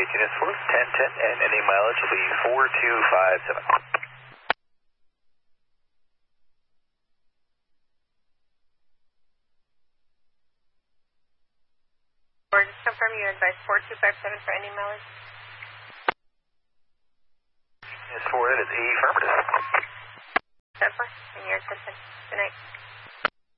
units for 1010, and ending mileage will be 4257. Just confirm you advise 4257 for ending mileage. Yes, for it is affirmative. 10-4, and you're 10-10. Good night.